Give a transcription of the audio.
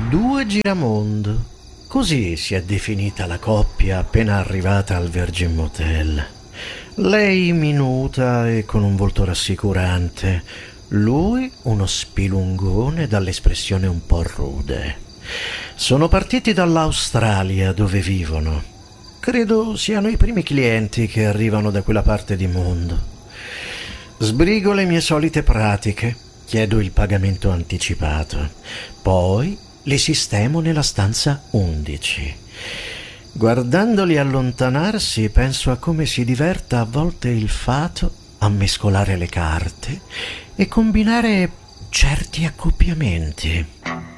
Due giramondo. Così si è definita la coppia appena arrivata al Virgin Motel. Lei minuta e con un volto rassicurante, lui uno spilungone dall'espressione un po' rude. Sono partiti dall'Australia, dove vivono. Credo siano i primi clienti che arrivano da quella parte di mondo. Sbrigo le mie solite pratiche, chiedo il pagamento anticipato, poi li sistemo nella stanza 11. Guardandoli allontanarsi, penso a come si diverta a volte il fato a mescolare le carte e combinare certi accoppiamenti.